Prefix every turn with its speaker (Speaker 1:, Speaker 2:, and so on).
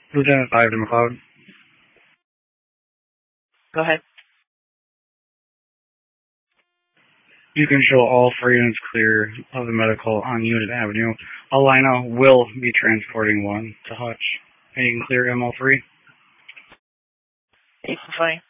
Speaker 1: Lieutenant 5 to McLeod.
Speaker 2: Go ahead.
Speaker 1: You can show all 4 units clear of the medical on Unit Avenue. Alina will be transporting one to Hutch. And you can clear ML3.
Speaker 2: 8-5.